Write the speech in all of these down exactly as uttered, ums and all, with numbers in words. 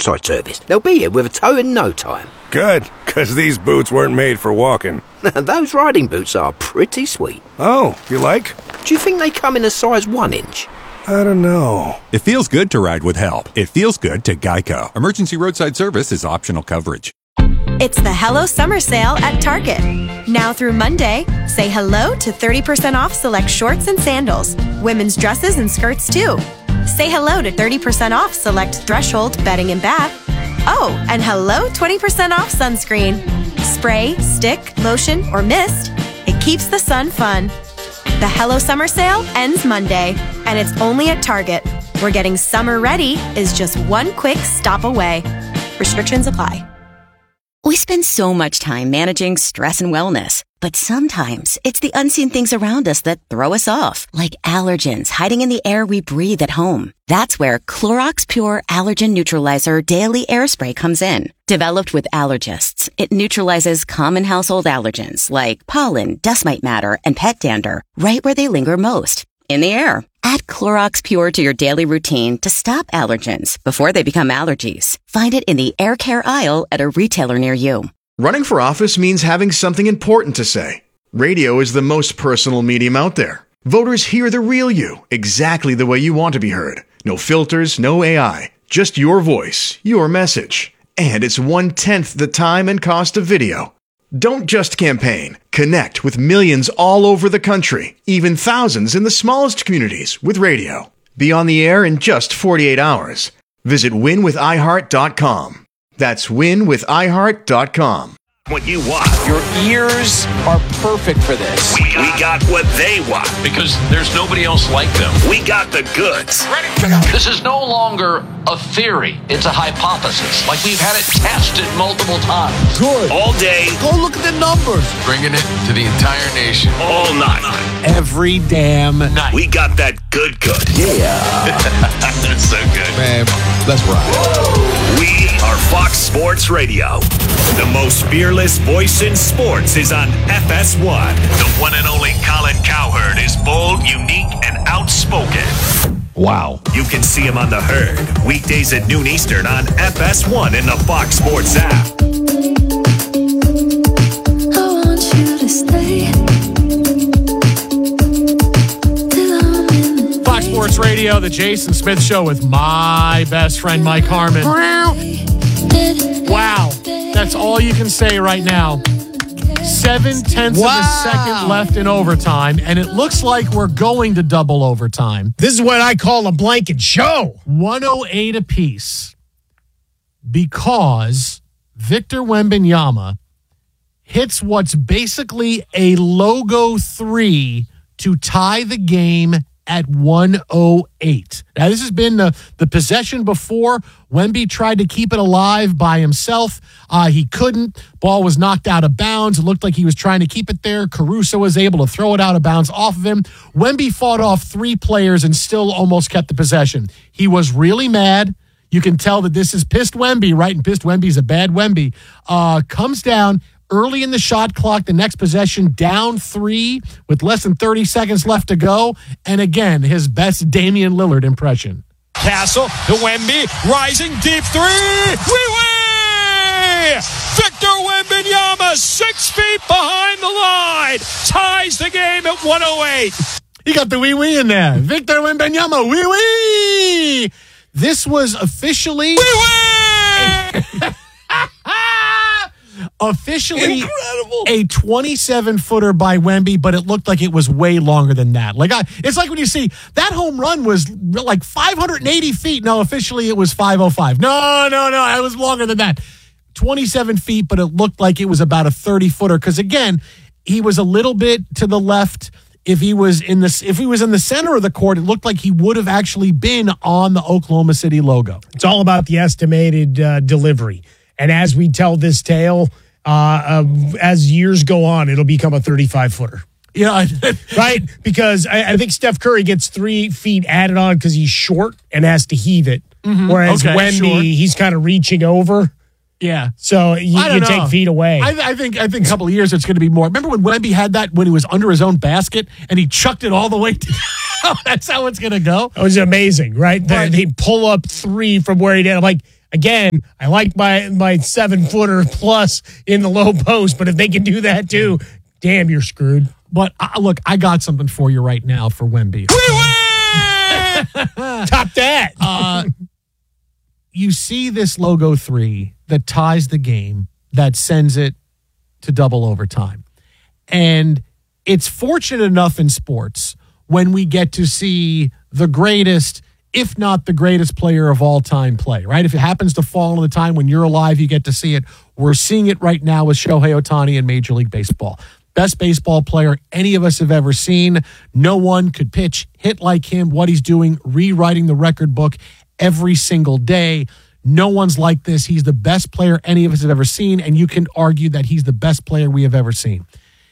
roadside service. They'll be here with a tow in no time. Good, because these boots weren't made for walking. Those riding boots are pretty sweet. Oh, you like? Do you think they come in a size one inch? I don't know. It feels good to ride with help. It feels good to Geico. Emergency roadside service is optional coverage. It's the Hello Summer Sale at Target. Now through Monday, say hello to thirty percent off select shorts and sandals. Women's dresses and skirts too. Say hello to thirty percent off select Threshold bedding and bath. Oh, and hello twenty percent off sunscreen. Spray, stick, lotion, or mist. It keeps the sun fun. The Hello Summer Sale ends Monday, and it's only at Target, where getting summer ready is just one quick stop away. Restrictions apply. We spend so much time managing stress and wellness, but sometimes it's the unseen things around us that throw us off, like allergens hiding in the air we breathe at home. That's where Clorox Pure Allergen Neutralizer Daily Air Spray comes in. Developed with allergists, it neutralizes common household allergens like pollen, dust mite matter, and pet dander right where they linger most, in the air. Add Clorox Pure to your daily routine to stop allergens before they become allergies. Find it in the air care aisle at a retailer near you. Running for office means having something important to say. Radio is the most personal medium out there. Voters hear the real you, exactly the way you want to be heard. No filters, no A I, just your voice, your message. And it's one-tenth the time and cost of video. Don't just campaign. Connect with millions all over the country, even thousands in the smallest communities with radio. Be on the air in just forty-eight hours. Visit win with i heart dot com. That's win with i heart dot com. What you want. Your ears are perfect for this. We got, we got what they want. Because there's nobody else like them. We got the goods. Ready? This is no longer a theory. It's a hypothesis. Like we've had it tested multiple times. Good. All day. Go look at the numbers. Bringing it to the entire nation. All night. Every damn night. We got that good good. Yeah. That's so good. Man, let's ride. We are Fox Sports Radio. The most fearless voice in sports is on F S one. The one and only Colin Cowherd is bold, unique, and outspoken. Wow. You can see him on The Herd, weekdays at noon Eastern on F S one in the Fox Sports app. I want you to stay. Fox Sports Radio, the Jason Smith Show with my best friend, Mike Harmon. Wow. That's all you can say right now. Seven tenths wow. of a second left in overtime, and it looks like we're going to double overtime. This is what I call a blanket show. one oh eight apiece because Victor Wembanyama hits what's basically a logo three to tie the game at one oh eight. Now, this has been the, the possession before. Wemby tried to keep it alive by himself. Uh, he couldn't. Ball was knocked out of bounds. It looked like he was trying to keep it there. Caruso was able to throw it out of bounds off of him. Wemby fought off three players and still almost kept the possession. He was really mad. You can tell that this is pissed Wemby, right? And pissed Wemby's a bad Wemby. Uh, comes down early in the shot clock, the next possession, down three with less than thirty seconds left to go. And again, his best Damian Lillard impression. Castle to Wemby, rising deep three. Wee-wee! Victor Wembanyama, six feet behind the line, ties the game at one oh eight. He got the wee-wee in there. Victor Wembanyama, wee-wee! This was officially... Wee-wee! Officially Incredible. A twenty-seven footer by Wemby, but it looked like it was way longer than that. Like I, it's like when you see that home run was like five hundred eighty feet. No, officially it was five oh five. No, no, no, it was longer than that. twenty-seven feet, but it looked like it was about a thirty footer. Because again, he was a little bit to the left. If he was in the if he was in the center of the court, it looked like he would have actually been on the Oklahoma City logo. It's all about the estimated uh, delivery. And as we tell this tale, uh, uh, as years go on, it'll become a thirty-five footer. Yeah, right? Because I, I think Steph Curry gets three feet added on because he's short and has to heave it. Mm-hmm. Whereas okay, Wemby, sure. he's kind of reaching over. Yeah. So you, you take feet away. I, I think I think a couple of years it's going to be more. Remember when Wemby had that when he was under his own basket and he chucked it all the way down? That's how it's going to go. It was amazing, right? Right. They pull up three from where he did. I'm like, again, I like my, my seven-footer plus in the low post, but if they can do that too, damn, you're screwed. But uh, look, I got something for you right now for Wemby. Top that. uh, you see this logo three that ties the game, that sends it to double overtime. And it's fortunate enough in sports when we get to see the greatest, if not the greatest player of all time play, right? If it happens to fall on the time when you're alive, you get to see it. We're seeing it right now with Shohei Ohtani in Major League Baseball. Best baseball player any of us have ever seen. No one could pitch, hit like him, what he's doing, rewriting the record book every single day. No one's like this. He's the best player any of us have ever seen, and you can argue that he's the best player we have ever seen.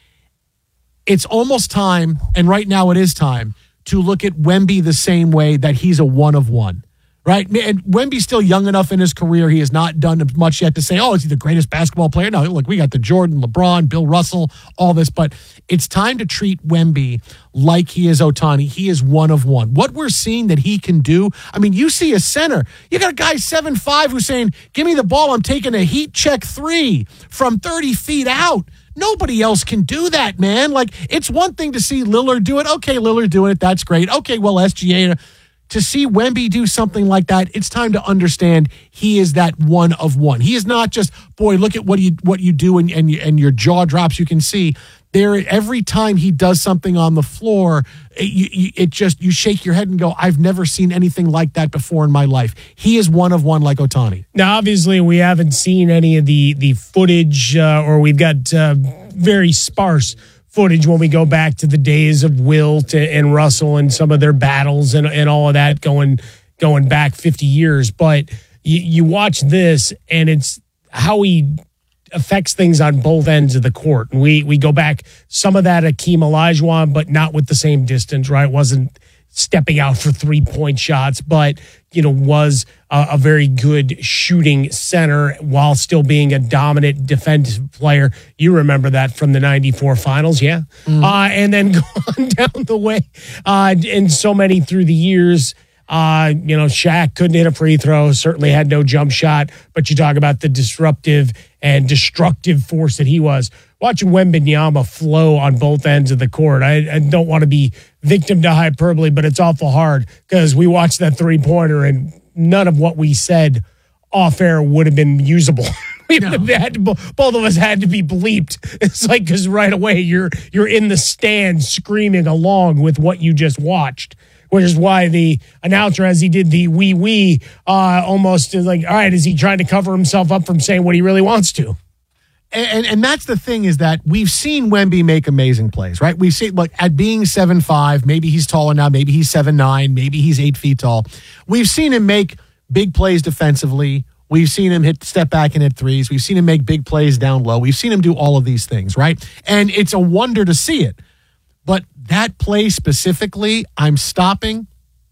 It's almost time, and right now it is time, to look at Wemby the same way that he's a one of one, right? And Wemby's still young enough in his career. He has not done much yet to say, oh, is he the greatest basketball player? No, look, we got the Jordan, LeBron, Bill Russell, all this, but it's time to treat Wemby like he is Ohtani. He is one of one. What we're seeing that he can do, I mean, you see a center. You got a guy seven five who's saying, give me the ball, I'm taking a heat check three from thirty feet out. Nobody else can do that, man. Like, it's one thing to see Lillard do it. Okay, Lillard doing it. That's great. Okay, well, S G A. To see Wemby do something like that, it's time to understand he is that one of one. He is not just, boy, look at what you what you do and and, you, and your jaw drops. You can see there every time he does something on the floor, it, you, it just, you shake your head and go, I've never seen anything like that before in my life. He is one of one like Ohtani. Now, obviously, we haven't seen any of the, the footage uh, or we've got uh, very sparse footage when we go back to the days of Wilt and Russell and some of their battles and, and all of that going going back fifty years. But you, you watch this and it's how he affects things on both ends of the court. And we we go back some of that Akeem Olajuwon, but not with the same distance, right? Wasn't stepping out for three-point shots, but, you know, was a, a very good shooting center while still being a dominant defensive player. You remember that from the ninety-four finals, yeah? Mm. Uh, and then going down the way uh, and so many through the years. Uh, you know, Shaq couldn't hit a free throw, certainly had no jump shot, but you talk about the disruptive and destructive force that he was. Watching Wembanyama flow on both ends of the court, I, I don't want to be victim to hyperbole, but it's awful hard because we watched that three-pointer and none of what we said off air would have been usable. we no. had to, both of us had to be bleeped. It's like, because right away you're you're in the stand screaming along with what you just watched. Which is why the announcer, as he did the wee wee, uh, almost is like, all right, is he trying to cover himself up from saying what he really wants to? And, and and that's the thing, is that we've seen Wemby make amazing plays, right? We've seen, like, at being seven five, maybe he's taller now, maybe he's seven nine, maybe he's eight feet tall. We've seen him make big plays defensively. We've seen him hit step back and hit threes. We've seen him make big plays down low. We've seen him do all of these things, right? And it's a wonder to see it. But that play specifically, I'm stopping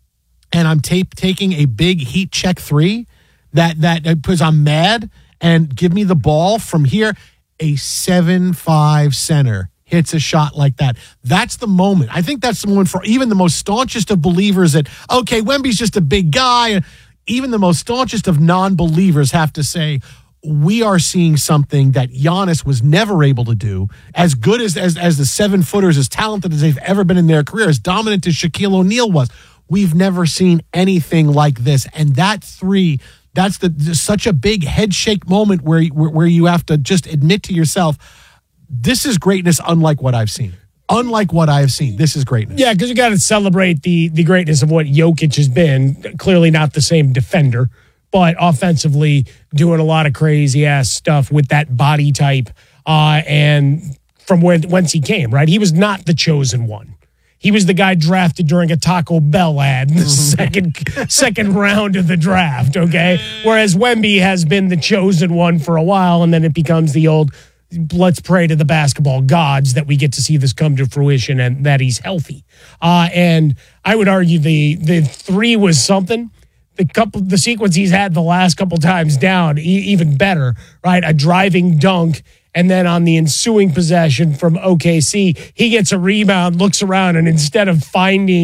and I'm tape, taking a big heat check three that that because I'm mad, and give me the ball from here. A seven five center hits a shot like that. That's the moment. I think that's the moment for even the most staunchest of believers that, okay, Wemby's just a big guy. Even the most staunchest of non-believers have to say, we are seeing something that Giannis was never able to do. As good as, as, as the seven-footers, as talented as they've ever been in their career, as dominant as Shaquille O'Neal was, we've never seen anything like this. And that three, that's the such a big head shake moment where, where, where you have to just admit to yourself, this is greatness unlike what I've seen. Unlike what I have seen, this is greatness. Yeah, because you got to celebrate the the greatness of what Jokic has been. Clearly not the same defender, but offensively doing a lot of crazy ass stuff with that body type, uh, and from where whence he came. Right, he was not the chosen one. He was the guy drafted during a Taco Bell ad in the second second round of the draft. Okay, whereas Wemby has been the chosen one for a while, and then it becomes the old, let's pray to the basketball gods that we get to see this come to fruition and that he's healthy. Uh, and I would argue the the three was something. The couple, the sequence he's had the last couple times down, e- even better, right? A driving dunk, and then on the ensuing possession from O K C, he gets a rebound, looks around, and instead of finding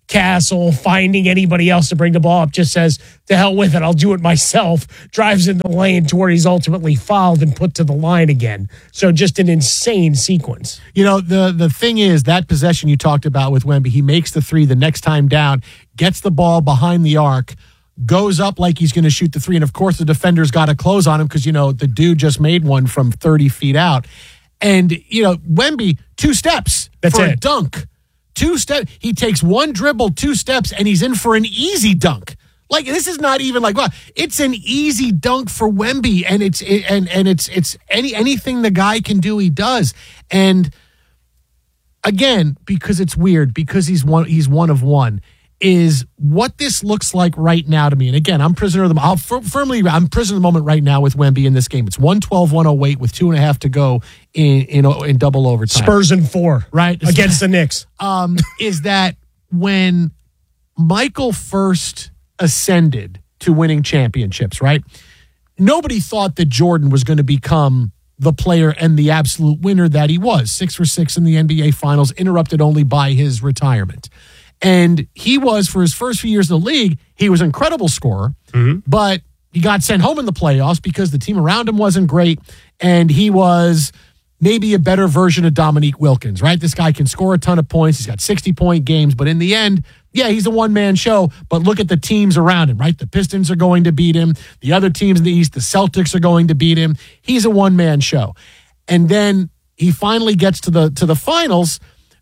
Castle, finding anybody else to bring the ball up, just says, to hell with it, I'll do it myself, drives in the lane to where he's ultimately fouled and put to the line again. So just an insane sequence. You know, the, the thing is, that possession you talked about with Wemby, he makes the three the next time down, gets the ball behind the arc, goes up like he's going to shoot the three, and of course the defender's got to close on him because, you know, the dude just made one from thirty feet out. And, you know, Wemby, two steps That's for it. a dunk. Two steps. He takes one dribble, two steps, and he's in for an easy dunk. Like, this is not even like, well, it's an easy dunk for Wemby, and it's it, and and it's it's any anything the guy can do, he does. And again, because it's weird, because he's one he's one of one, is what this looks like right now to me. And again, I'm prisoner of the I'll fir- firmly I'm prisoner of the moment right now with Wemby in this game. It's one twelve one oh eight with two and a half to go in in, in double overtime. Spurs in four, right, against the Knicks. Um, is that when Michael first ascended to winning championships, right? Nobody thought that Jordan was going to become the player and the absolute winner that he was. Six for six in the N B A Finals, interrupted only by his retirement. And he was, for his first few years in the league, he was an incredible scorer, mm-hmm. but he got sent home in the playoffs because the team around him wasn't great, and he was maybe a better version of Dominique Wilkins, right? This guy can score a ton of points. He's got sixty-point games, but in the end, yeah, he's a one-man show, but look at the teams around him, right? The Pistons are going to beat him. The other teams in the East, the Celtics, are going to beat him. He's a one-man show. And then he finally gets to the to the finals,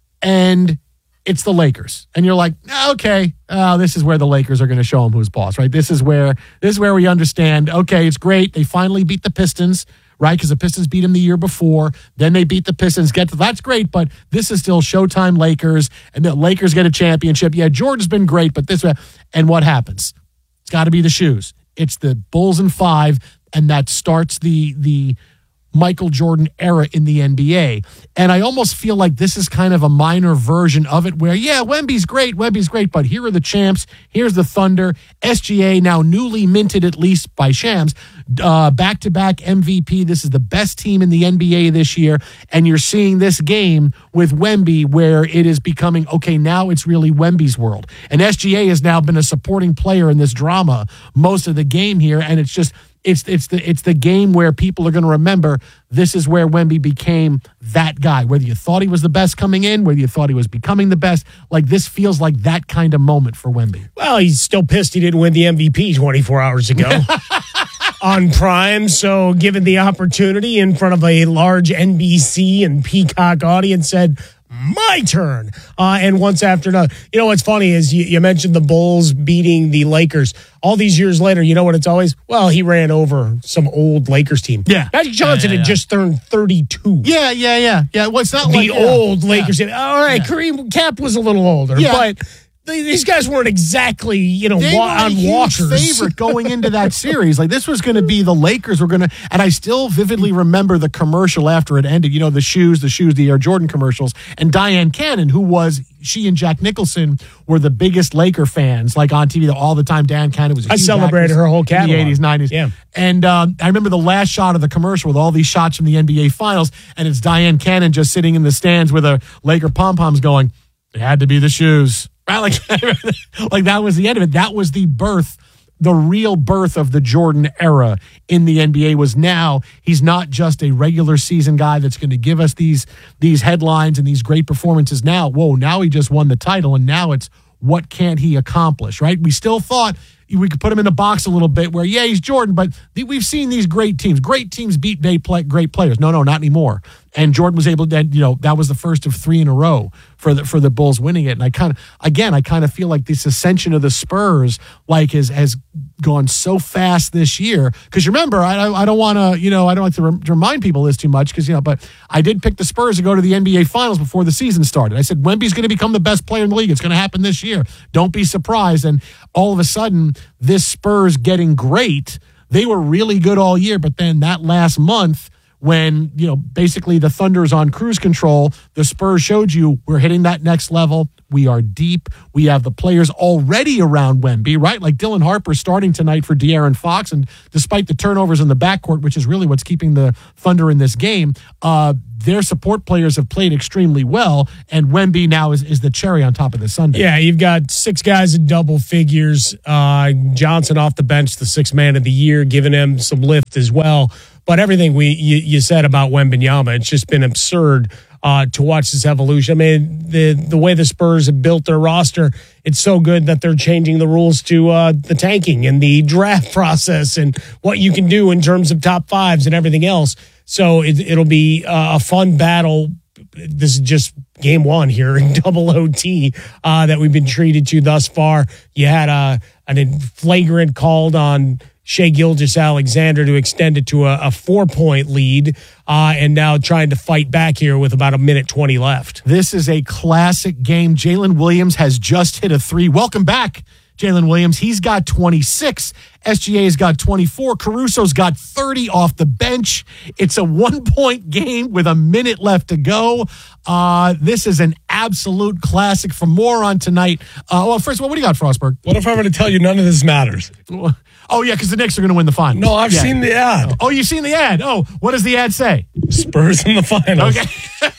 and it's the Lakers. And you're like, okay, oh, this is where the Lakers are going to show him who's boss, right? This is where this is where we understand, okay, it's great. They finally beat the Pistons, right? Because the Pistons beat him the year before. Then they beat the Pistons. Get to, that's great, but this is still Showtime Lakers, and the Lakers get a championship. Yeah, Jordan's been great, but this, and what happens? It's got to be the shoes. It's the Bulls in five, and that starts the the Michael Jordan era in the N B A. And I almost feel like this is kind of a minor version of it where, yeah, Wemby's great, Wemby's great, but here are the champs. Here's the Thunder. S G A, now newly minted at least by Shams, uh, back-to-back M V P. This is the best team in the N B A this year. And you're seeing this game with Wemby where it is becoming, okay, now it's really Wemby's world. And S G A has now been a supporting player in this drama most of the game here, and it's just, It's it's the it's the game where people are going to remember this is where Wemby became that guy. Whether you thought he was the best coming in, whether you thought he was becoming the best, like this feels like that kind of moment for Wemby. Well, he's still pissed he didn't win the M V P twenty-four hours ago on Prime. So given the opportunity in front of a large N B C and Peacock audience, said, my turn. Uh, and once after another. You know what's funny is you, you mentioned the Bulls beating the Lakers. All these years later, you know what it's always? Well, he ran over some old Lakers team. Yeah. Magic Johnson yeah, yeah, yeah. had just turned thirty-two. Yeah, yeah, yeah. Yeah, well, it's not the like... The old yeah, Lakers. Yeah. All right, yeah. Kareem Cap was a little older, yeah. but... These guys weren't exactly, you know, they wa- were a on huge walkers. favorite going into that series. Like this was going to be the Lakers were going to, and I still vividly remember the commercial after it ended. You know, the shoes, the shoes, the Air Jordan commercials, and Diane Cannon, who was she and Jack Nicholson were the biggest Laker fans, like on T V all the time. Diane Cannon was. A I huge celebrated her whole catalog in the eighties, nineties. Yeah, and um, I remember the last shot of the commercial with all these shots from the N B A Finals, and it's Diane Cannon just sitting in the stands with her Laker pom poms, going, "It had to be the shoes." Right, like, like that was the end of it. That was the birth, the real birth of the Jordan era in the N B A was now he's not just a regular season guy that's going to give us these these headlines and these great performances. Now, whoa, now he just won the title, and now it's what can't he accomplish, right? We still thought we could put him in the box a little bit where, yeah, he's Jordan, but we've seen these great teams. Great teams beat great players. No, no, not anymore. And Jordan was able to, you know, that was the first of three in a row for the for the Bulls winning it. And I kind of, again, I kind of feel like this ascension of the Spurs, like, has has gone so fast this year. Because remember, I, I don't want to, you know, I don't like to, re- to remind people this too much because, you know, but I did pick the Spurs to go to the N B A Finals before the season started. I said, Wemby's going to become the best player in the league. It's going to happen this year. Don't be surprised. And all of a sudden, this Spurs getting great, they were really good all year. But then that last month, when, you know, basically the Thunder's on cruise control, the Spurs showed you we're hitting that next level. We are deep. We have the players already around Wemby, right? Like Dylan Harper starting tonight for De'Aaron Fox. And despite the turnovers in the backcourt, which is really what's keeping the Thunder in this game, uh, their support players have played extremely well, and Wemby now is, is the cherry on top of the sundae. Yeah, you've got six guys in double figures. Uh, Johnson off the bench, the sixth man of the year, giving him some lift as well. But everything we you, you said about Wembanyama, it's just been absurd uh, to watch this evolution. I mean, the the way the Spurs have built their roster, it's so good that they're changing the rules to uh, the tanking and the draft process and what you can do in terms of top fives and everything else. So it, it'll be uh, a fun battle. This is just game one here in double O T uh, that we've been treated to thus far. You had a, an flagrant called on Shai Gilgeous-Alexander to extend it to a, a four-point lead, uh, and now trying to fight back here with about a minute twenty left. This is a classic game. Jalen Williams has just hit a three. Welcome back, Jalen Williams. He's got twenty-six. S G A has got twenty-four. Caruso's got thirty off the bench. It's a one-point game with a minute left to go. Uh, this is an absolute classic. For more on tonight. Uh, well, first of all, what do you got, Frostberg? What if I'm going to tell you none of this matters? Oh, yeah, because the Knicks are going to win the final. No, I've yeah. seen the ad. Oh, you've seen the ad. Oh, what does the ad say? Spurs in the finals. Okay.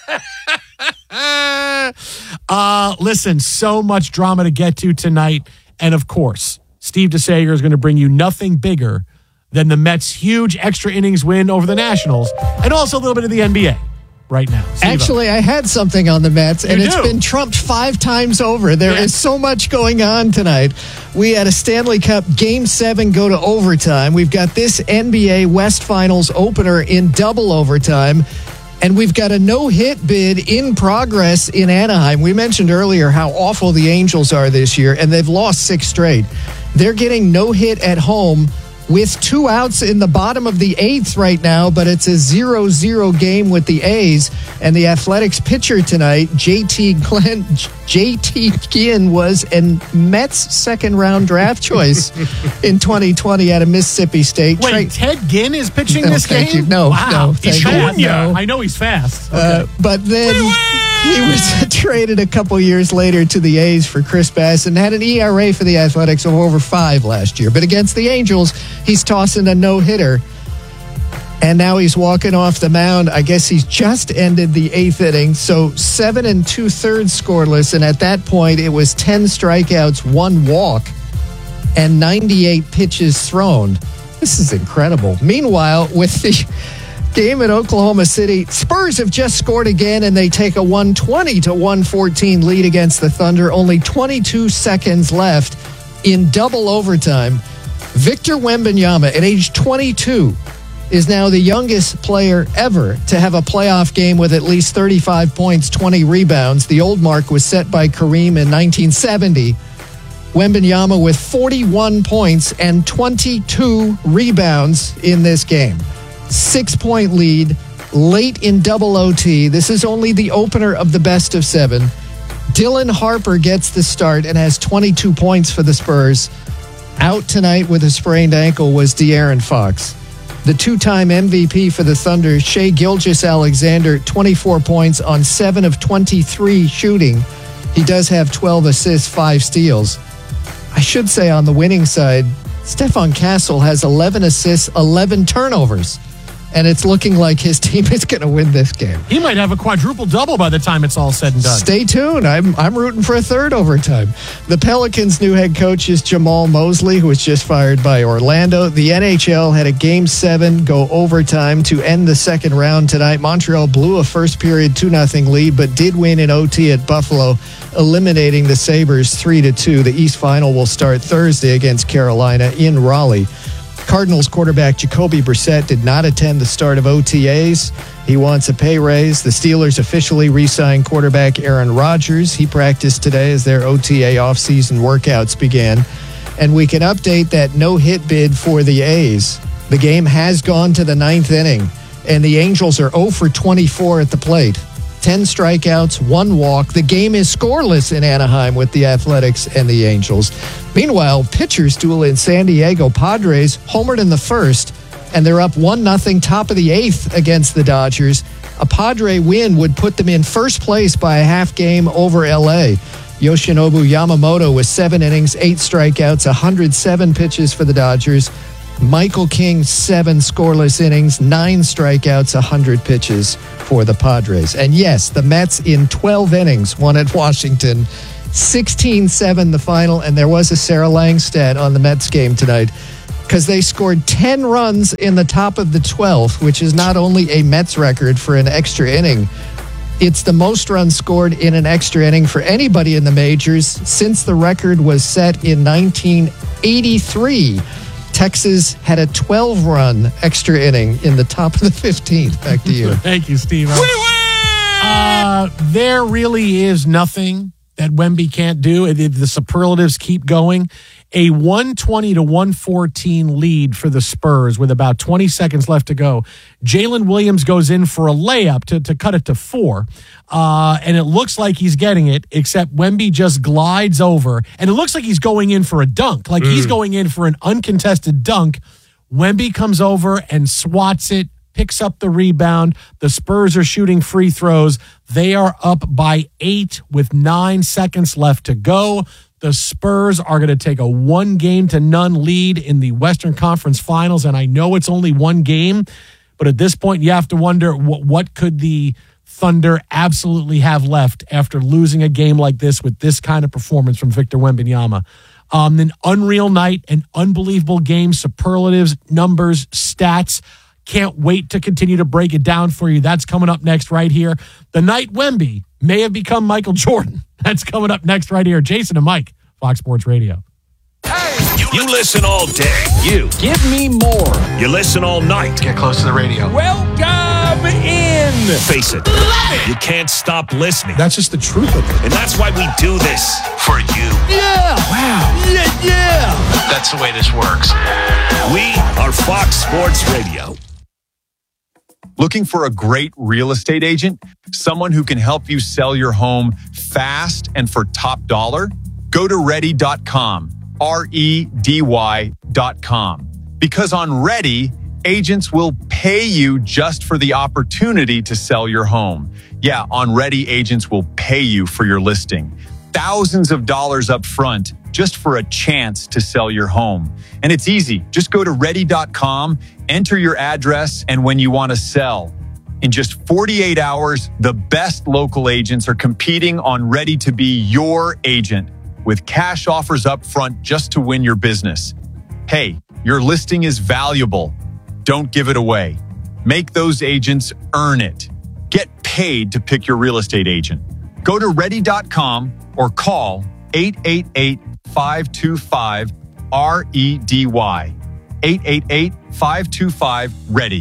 uh, listen, so much drama to get to tonight. And, of course, Steve DeSager is going to bring you nothing bigger than the Mets' huge extra innings win over the Nationals and also a little bit of the N B A right now. Steve-o. Actually, I had something on the Mets, and You it's do? been trumped five times over. There Yeah. is so much going on tonight. We had a Stanley Cup Game seven go to overtime. We've got this N B A West Finals opener in double overtime. And we've got a no-hit bid in progress in Anaheim. We mentioned earlier how awful the Angels are this year, and they've lost six straight. They're getting no-hit at home with two outs in the bottom of the eighth right now, but it's a zero zero game with the A's. And the Athletics pitcher tonight, J T Glenn, J T Ginn, was a Mets second-round draft choice in twenty twenty out of Mississippi State. Wait, Tra- Ted Ginn is pitching No, this thank game? you. No, wow. no, He's thank you. fast. No. I know he's fast. Okay. Uh, but then he was traded a couple years later to the A's for Chris Bass and had an E R A for the Athletics of over five last year. But against the Angels, he's tossing a no-hitter. And now he's walking off the mound. I guess he's just ended the eighth inning. So seven and two-thirds scoreless. And at that point, it was ten strikeouts, one walk, and ninety-eight pitches thrown. This is incredible. Meanwhile, with the game at Oklahoma City, Spurs have just scored again, and they take a one twenty to one fourteen lead against the Thunder. Only twenty-two seconds left in double overtime. Victor Wembanyama, at age twenty-two, is now the youngest player ever to have a playoff game with at least thirty-five points, twenty rebounds. The old mark was set by Kareem in nineteen seventy. Wembanyama with forty-one points and twenty-two rebounds in this game. Six-point lead, late in double O T. This is only the opener of the best of seven. Dylan Harper gets the start and has twenty-two points for the Spurs. Out tonight with a sprained ankle was De'Aaron Fox. The two-time M V P for the Thunder, Shai Gilgeous-Alexander, twenty-four points on seven of twenty-three shooting. He does have twelve assists, five steals. I should say on the winning side, Stephon Castle has eleven assists, eleven turnovers. And it's looking like his team is going to win this game. He might have a quadruple-double by the time it's all said and done. Stay tuned. I'm I'm rooting for a third overtime. The Pelicans' new head coach is Jamal Mosley, who was just fired by Orlando. The N H L had a game seven go overtime to end the second round tonight. Montreal blew a first-period two nothing lead, but did win in O T at Buffalo, eliminating the Sabres three to two. The East Final will start Thursday against Carolina in Raleigh. Cardinals quarterback Jacoby Brissett did not attend the start of O T As. He wants a pay raise. The Steelers officially re-signed quarterback Aaron Rodgers. He practiced today as their O T A offseason workouts began. And we can update that no-hit bid for the A's. The game has gone to the ninth inning, and the Angels are zero for twenty-four at the plate. ten strikeouts, one walk. The game is scoreless in Anaheim with the Athletics and the Angels. Meanwhile, pitchers duel in San Diego. Padres homered in the first, and they're up one nothing top of the eighth against the Dodgers. A Padre win would put them in first place by a half game over L A. Yoshinobu Yamamoto with seven innings, eight strikeouts, one hundred seven pitches for the Dodgers. Michael King, seven scoreless innings, nine strikeouts, one hundred pitches for the Padres. And yes, the Mets in twelve innings won at Washington. sixteen seven the final, and there was a Sarah Lang stat on the Mets game tonight because they scored ten runs in the top of the twelfth, which is not only a Mets record for an extra inning, it's the most runs scored in an extra inning for anybody in the majors since the record was set in nineteen eighty-three. Texas had a twelve-run extra inning in the top of the fifteenth. Back to you. Thank you, Steve. Uh, there really is nothing that Wemby can't do. If the superlatives keep going, a one twenty to one fourteen lead for the Spurs with about twenty seconds left to go. Jalen Williams goes in for a layup to, to cut it to four. Uh, and it looks like he's getting it, except Wemby just glides over. And it looks like he's going in for a dunk. Like mm. he's going in for an uncontested dunk. Wemby comes over and swats it, picks up the rebound. The Spurs are shooting free throws. They are up by eight with nine seconds left to go. The Spurs are going to take a one game to none lead in the Western Conference Finals. And I know it's only one game, but at this point you have to wonder what, what could the Thunder absolutely have left after losing a game like this with this kind of performance from Victor Wembanyama. Um, an unreal night, an unbelievable game, superlatives, numbers, stats. Can't wait to continue to break it down for you. That's coming up next right here. The night Wemby may have become Michael Jordan. That's coming up next right here. Jason and Mike, Fox Sports Radio. You listen all day. You. Give me more. You listen all night. Get close to the radio. Welcome in. Face it. You can't stop listening. That's just the truth of it. And that's why we do this. For you. Yeah. Wow. Yeah, yeah. That's the way this works. We are Fox Sports Radio. Looking for a great real estate agent? Someone who can help you sell your home fast and for top dollar? Go to ready dot com. R E D Y dot com. Because on Ready, agents will pay you just for the opportunity to sell your home. Yeah, on Ready, agents will pay you for your listing. Thousands of dollars up front just for a chance to sell your home. And it's easy. Just go to ready dot com, enter your address, and when you want to sell. In just forty-eight hours, the best local agents are competing on Ready to be your agent, with cash offers up front just to win your business. Hey, your listing is valuable. Don't give it away. Make those agents earn it. Get paid to pick your real estate agent. Go to ready dot com or call eight eight eight, five two five, R E D Y. eight eight eight, five two five, READY.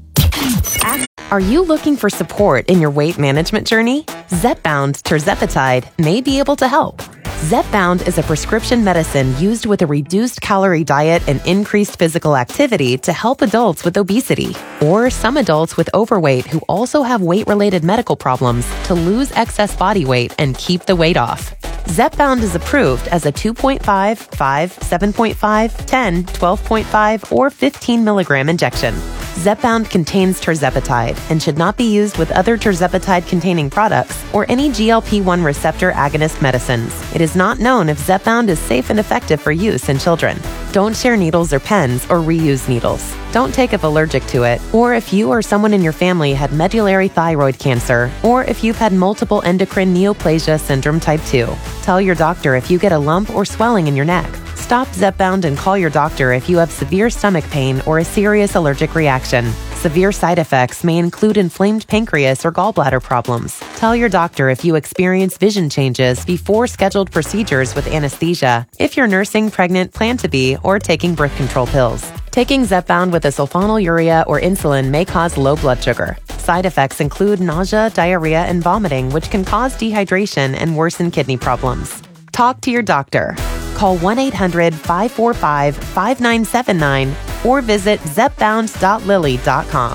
Are you looking for support in your weight management journey? Zepbound tirzepatide may be able to help. Zepbound is a prescription medicine used with a reduced calorie diet and increased physical activity to help adults with obesity or some adults with overweight who also have weight-related medical problems to lose excess body weight and keep the weight off. Zepbound is approved as a two point five, five, seven point five, ten, twelve point five, or fifteen milligram injection. Zepbound contains tirzepatide and should not be used with other tirzepatide-containing products or any G L P one receptor agonist medicines. It is not known if Zepbound is safe and effective for use in children. Don't share needles or pens or reuse needles. Don't take if allergic to it, or if you or someone in your family had medullary thyroid cancer, or if you've had multiple endocrine neoplasia syndrome type two. Tell your doctor if you get a lump or swelling in your neck. Stop Zepbound and call your doctor if you have severe stomach pain or a serious allergic reaction. Severe side effects may include inflamed pancreas or gallbladder problems. Tell your doctor if you experience vision changes before scheduled procedures with anesthesia, if you're nursing, pregnant, plan to be, or taking birth control pills. Taking Zepbound with a sulfonylurea or insulin may cause low blood sugar. Side effects include nausea, diarrhea, and vomiting, which can cause dehydration and worsen kidney problems. Talk to your doctor. Call one eight hundred, five four five, five nine seven nine or visit zepbound dot lilly dot com.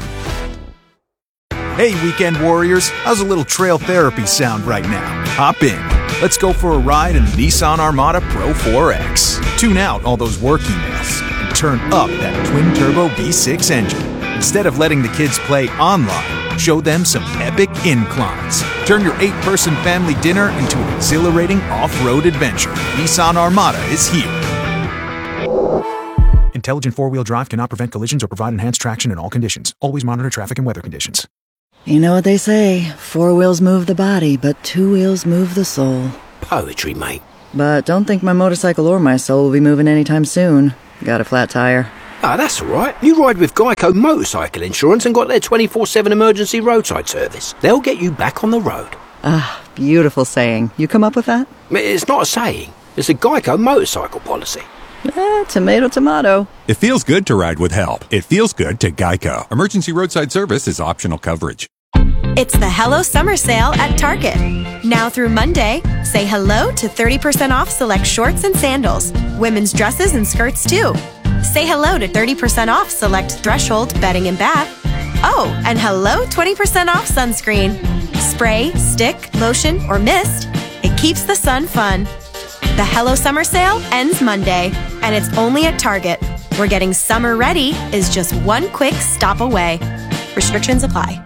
Hey, weekend warriors, how's a little trail therapy sound right now? Hop in. Let's go for a ride in the Nissan Armada Pro four X. Tune out all those work emails and turn up that twin-turbo V six engine. Instead of letting the kids play online, show them some epic inclines. Turn your eight-person family dinner into an exhilarating off-road adventure. Nissan Armada is here. Intelligent four-wheel drive cannot prevent collisions or provide enhanced traction in all conditions. Always monitor traffic and weather conditions. You know what they say, four wheels move the body, but two wheels move the soul. Poetry, mate. But don't think my motorcycle or my soul will be moving anytime soon. Got a flat tire. Ah, that's all right. You ride with Geico Motorcycle Insurance and got their twenty-four seven emergency roadside service. They'll get you back on the road. Ah, beautiful saying. You come up with that? It's not a saying. It's a Geico motorcycle policy. Eh, tomato, tomato. It feels good to ride with help. It feels good to Geico. Emergency roadside service is optional coverage. It's the Hello Summer Sale at Target. Now through Monday, say hello to thirty percent off select shorts and sandals, women's dresses and skirts too. Say hello to thirty percent off select Threshold bedding and bath. Oh, and hello twenty percent off sunscreen. Spray, stick, lotion, or mist, it keeps the sun fun. The Hello Summer Sale ends Monday, and it's only at Target, where getting summer ready is just one quick stop away. Restrictions apply.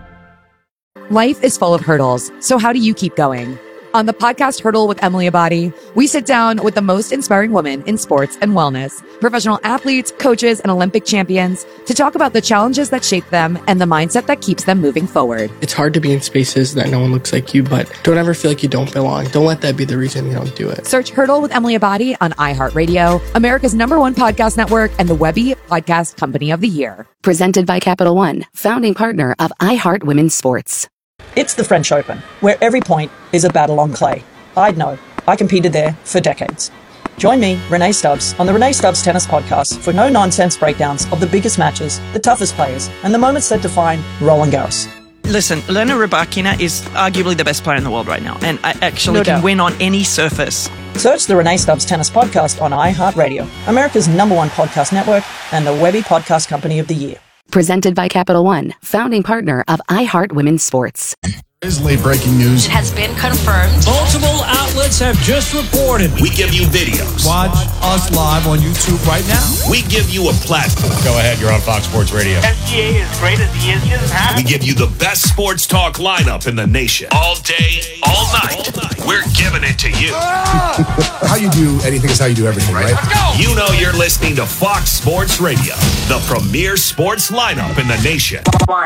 Life is full of hurdles, so how do you keep going? On the podcast Hurdle with Emily Abadi, we sit down with the most inspiring women in sports and wellness, professional athletes, coaches, and Olympic champions to talk about the challenges that shape them and the mindset that keeps them moving forward. It's hard to be in spaces that no one looks like you, but don't ever feel like you don't belong. Don't let that be the reason you don't do it. Search Hurdle with Emily Abadi on iHeartRadio, America's number one podcast network, and the Webby Podcast Company of the Year. Presented by Capital One, founding partner of iHeart Women's Sports. It's the French Open, where every point is a battle on clay. I'd know. I competed there for decades. Join me, Renee Stubbs, on the Renee Stubbs Tennis Podcast for no-nonsense breakdowns of the biggest matches, the toughest players, and the moments that define Roland Garros. Listen, Elena Rybakina is arguably the best player in the world right now, and I actually No can doubt. win on any surface. Search the Renee Stubbs Tennis Podcast on iHeartRadio, America's number one podcast network, and the Webby Podcast Company of the Year. Presented by Capital One, founding partner of iHeart Women's Sports. Is late breaking news. It has been confirmed. Multiple outlets have just reported. We give you videos. Watch us live on YouTube right now. We give you a platform. Go ahead, you're on Fox Sports Radio. S G A is great as he is. He doesn't have We give you the best sports talk lineup in the nation. All day, all night. We're giving it to you. How you do anything is how you do everything, right? Let's go. You know you're listening to Fox Sports Radio, the premier sports lineup in the nation.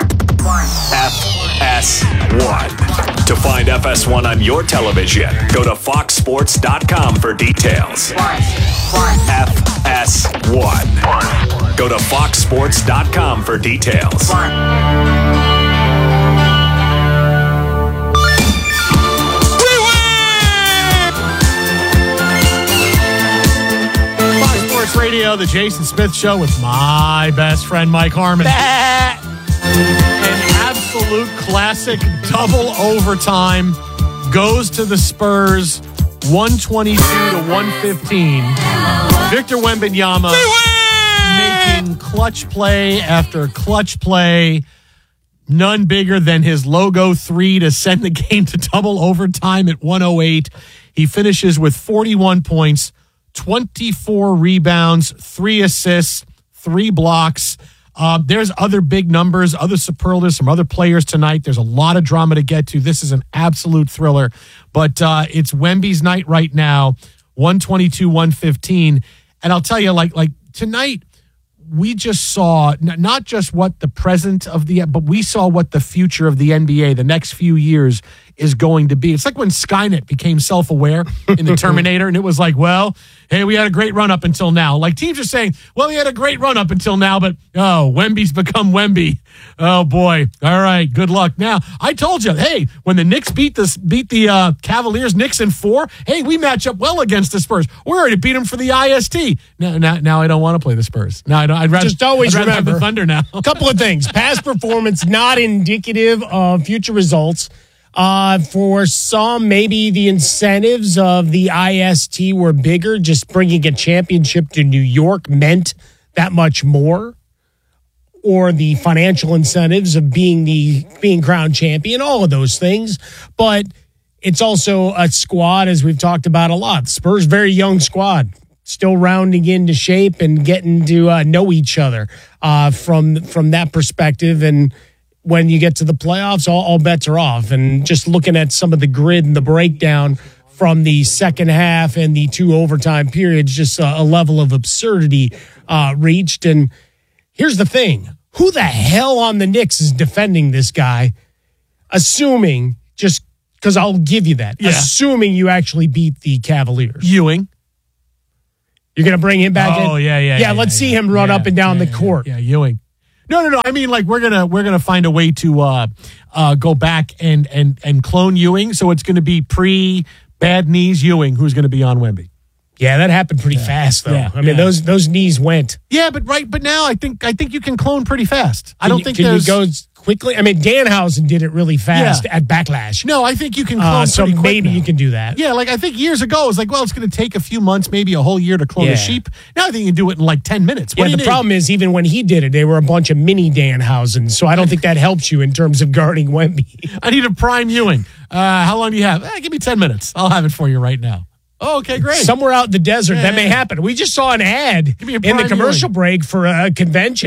F S one. To find F S one on your television, go to fox sports dot com for details. F S one. Go to fox sports dot com for details. Fox Sports Radio, the Jason Smith Show with my best friend Mike Harmon. An absolute classic double overtime goes to the Spurs, one twenty-two to one fifteen. Victor Wembanyama making clutch play after clutch play. None bigger than his logo three to send the game to double overtime at one oh eight. He finishes with forty-one points, twenty-four rebounds, three assists, three blocks. Uh, there's other big numbers, other superlatives from other players tonight. There's a lot of drama to get to. This is an absolute thriller. But uh, it's Wemby's night right now, one twenty-two one fifteen. And I'll tell you, like, like tonight, we just saw n- not just what the present of the, but we saw what the future of the N B A, the next few years, is going to be. It's like when Skynet became self-aware in the Terminator, and it was like, well, hey, we had a great run up until now. Like teams are saying, well, we had a great run up until now, but oh, Wemby's become Wemby. Oh boy. All right. Good luck. Now, I told you, hey, when the Knicks beat this, beat the uh, Cavaliers, Knicks in four, hey, we match up well against the Spurs. We're already beat them for the I S T. Now, now, now I don't want to play the Spurs. Now I don't. I'd rather just always I'd rather remember have the Thunder now. A couple of things: past performance not indicative of future results. Uh, for some, maybe the incentives of the I S T were bigger. Just bringing a championship to New York meant that much more. Or the financial incentives of being the being crowned champion, all of those things. But it's also a squad, as we've talked about a lot. Spurs, very young squad, still rounding into shape and getting to uh, know each other uh, from from that perspective. And when you get to the playoffs, all, all bets are off. And just looking at some of the grid and the breakdown from the second half and the two overtime periods, just a, a level of absurdity uh, reached. And here's the thing. Who the hell on the Knicks is defending this guy? Assuming, just because I'll give you that, Yeah. assuming you actually beat the Cavaliers. Ewing. You're going to bring him back in? Oh, yeah, yeah. Yeah, let's see him run yeah, up and down yeah, the court. Yeah, Ewing. No, no, no. I mean, like we're gonna we're gonna find a way to uh, uh, go back and and and clone Ewing. So it's going to be pre bad knees Ewing who's going to be on Wemby. Yeah, that happened pretty Yeah. fast, though. Yeah, I mean, yeah. those those knees went. Yeah, but right, but now I think I think you can clone pretty fast. I Can don't you- think can there's you go quickly. I mean, Danhausen did it really fast Yeah. at Backlash. No, I think you can clone Uh, so pretty quick maybe now. you can do that. Yeah, like I think years ago it was like, well, it's going to take a few months, maybe a whole year to clone Yeah. a sheep. Now I think you can do it in like ten minutes. What Yeah, do the you need? problem is even when he did it, they were a bunch of mini Danhausens. So I don't think that helps you in terms of guarding Wemby. I need a prime Ewing. Uh, how long do you have? Eh, give me ten minutes. I'll have it for you right now. Oh, okay, great. Somewhere out in the desert, Yeah, that may yeah. happen. We just saw an ad me a in the prime commercial Ewing. break for a convention.